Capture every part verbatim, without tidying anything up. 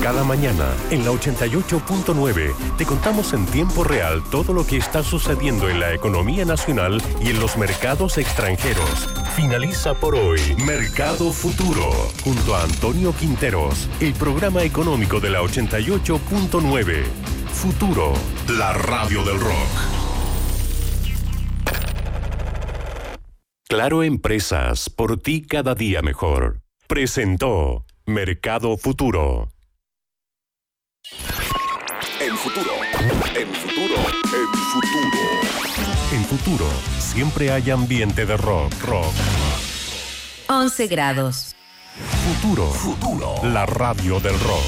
Cada mañana, en la ochenta y ocho punto nueve, te contamos en tiempo real todo lo que está sucediendo en la economía nacional y en los mercados extranjeros. Finaliza por hoy Mercado Futuro, junto a Antonio Quinteros, el programa económico de la ochenta y ocho punto nueve. Futuro, la radio del rock. Claro Empresas, por ti cada día mejor. Presentó Mercado Futuro. En futuro, en futuro, en futuro. En Futuro, siempre hay ambiente de rock, rock. once grados. Futuro, futuro, la radio del rock.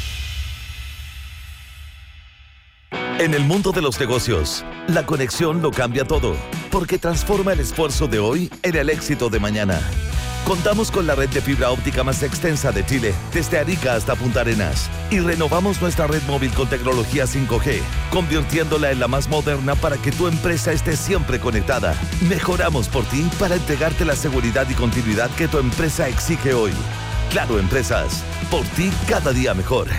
En el mundo de los negocios, la conexión lo cambia todo, porque transforma el esfuerzo de hoy en el éxito de mañana. Contamos con la red de fibra óptica más extensa de Chile, desde Arica hasta Punta Arenas, y renovamos nuestra red móvil con tecnología cinco G, convirtiéndola en la más moderna para que tu empresa esté siempre conectada. Mejoramos por ti para entregarte la seguridad y continuidad que tu empresa exige hoy. Claro Empresas, por ti cada día mejor.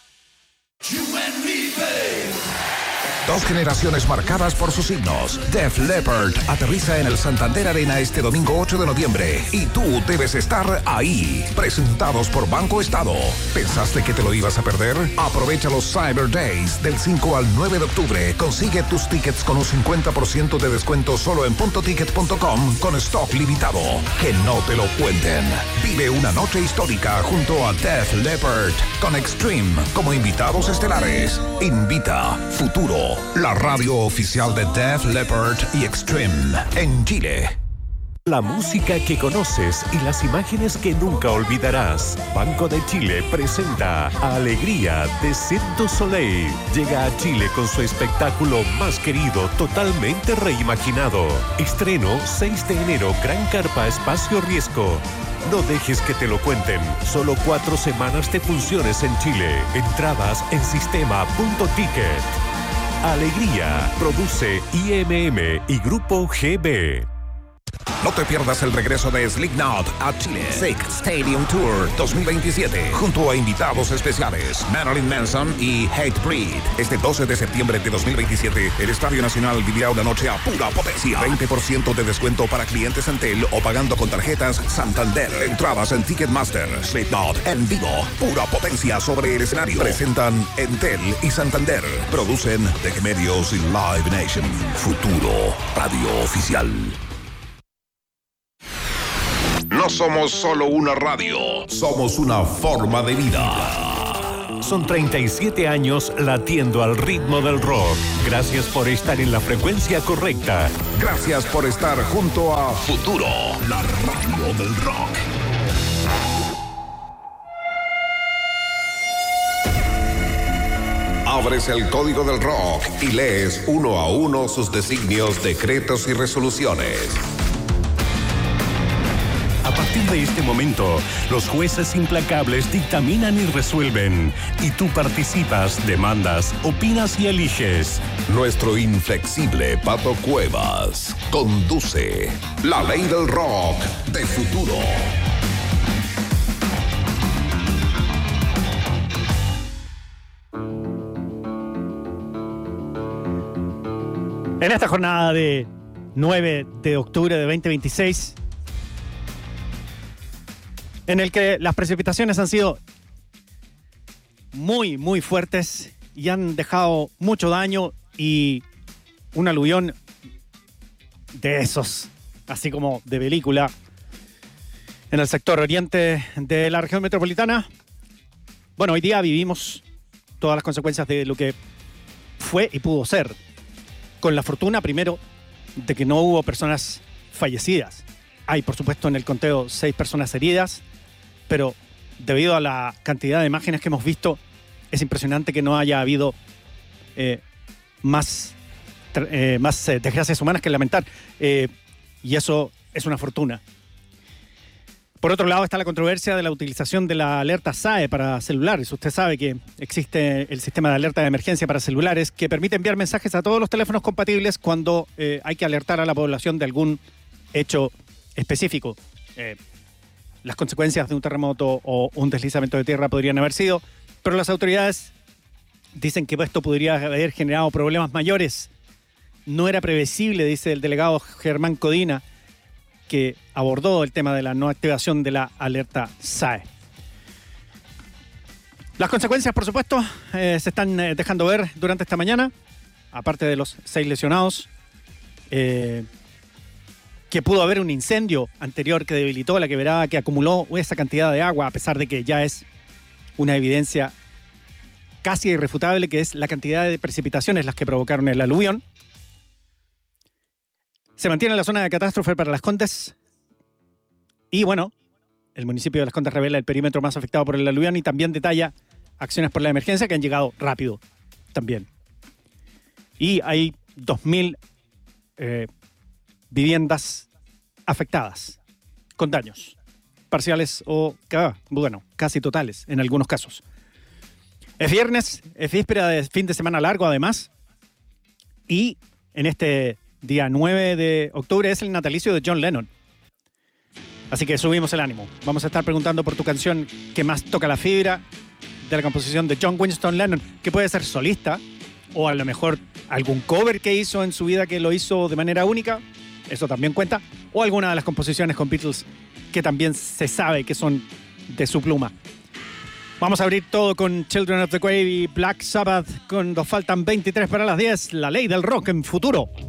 Dos generaciones marcadas por sus signos. Def Leppard aterriza en el Santander Arena este domingo ocho de noviembre y tú debes estar ahí. Presentados por Banco Estado. ¿Pensaste que te lo ibas a perder? Aprovecha los Cyber Days del cinco al nueve de octubre. Consigue tus tickets con un cincuenta por ciento de descuento solo en punto ticket punto com con stock limitado. Que no te lo cuenten. Vive una noche histórica junto a Def Leppard con Extreme como invitados estelares. Invita Futuro, la radio oficial de Def Leppard y Extreme en Chile. La música que conoces y las imágenes que nunca olvidarás. Banco de Chile presenta Alegría de Cirque du Soleil. Llega a Chile con su espectáculo más querido, totalmente reimaginado. Estreno seis de enero, Gran Carpa Espacio Riesgo. No dejes que te lo cuenten. Solo cuatro semanas de funciones en Chile. Entradas en sistema punto ticket. Alegría, produce I M M y Grupo G B. No te pierdas el regreso de Slipknot a Chile. Sick Stadium Tour dos mil veintisiete, junto a invitados especiales Marilyn Manson y Hatebreed. Este doce de septiembre de dos mil veintisiete, el Estadio Nacional vivirá una noche a pura potencia. veinte por ciento de descuento para clientes Entel o pagando con tarjetas Santander. Entradas en Ticketmaster. Slipknot en vivo, pura potencia sobre el escenario. Presentan Entel y Santander. Producen The Medios y Live Nation. Futuro, radio oficial. No somos solo una radio, Somos una forma de vida. Son treinta y siete años latiendo al ritmo del rock. Gracias por estar en la frecuencia correcta. Gracias por estar junto a Futuro, la radio del rock. Abres el código del rock y lees uno a uno sus designios, decretos y resoluciones. A partir de este momento, los jueces implacables dictaminan y resuelven. Y tú participas, demandas, opinas y eliges. Nuestro inflexible Pato Cuevas conduce la ley del rock de Futuro. En esta jornada de nueve de octubre de veinte veintiséis, en el que las precipitaciones han sido muy, muy fuertes y han dejado mucho daño y un aluvión de esos, así como de película, en el sector oriente de la región metropolitana. Bueno, hoy día vivimos todas las consecuencias de lo que fue y pudo ser, con la fortuna, primero, de que no hubo personas fallecidas. Hay, por supuesto, en el conteo seis personas heridas, pero debido a la cantidad de imágenes que hemos visto, es impresionante que no haya habido eh, más, eh, más eh, desgracias humanas que lamentar. Eh, y eso es una fortuna. Por otro lado está la controversia de la utilización de la alerta S A E para celulares. Usted sabe que existe el sistema de alerta de emergencia para celulares que permite enviar mensajes a todos los teléfonos compatibles cuando eh, hay que alertar a la población de algún hecho específico. Eh, las consecuencias de un terremoto o un deslizamiento de tierra podrían haber sido, Pero las autoridades dicen que esto podría haber generado problemas mayores. No era previsible, dice el delegado Germán Codina, que abordó el tema de la no activación de la alerta S A E. Las consecuencias, por supuesto, eh, se están eh, dejando ver durante esta mañana, aparte de los seis lesionados, eh, que pudo haber un incendio anterior que debilitó la quebrada, que acumuló esa cantidad de agua, a pesar de que ya es una evidencia casi irrefutable, que es la cantidad de precipitaciones las que provocaron el aluvión. Se mantiene la zona de catástrofe para Las Condes. Y bueno, el municipio de Las Condes revela el perímetro más afectado por el aluvión y también detalla acciones por la emergencia que han llegado rápido también. Y hay dos mil eh, viviendas afectadas con daños parciales o, bueno, casi totales en algunos casos. Es viernes, es víspera de fin de semana largo además. Y en este día nueve de octubre es el natalicio de John Lennon. Así que subimos el ánimo. Vamos a estar preguntando por tu canción que más toca la fibra de la composición de John Winston Lennon, que puede ser solista o a lo mejor algún cover que hizo en su vida que lo hizo de manera única, eso también cuenta, o alguna de las composiciones con Beatles que también se sabe que son de su pluma. Vamos a abrir todo con Children of the Grave y Black Sabbath cuando faltan veintitrés para las diez, la ley del rock en Futuro.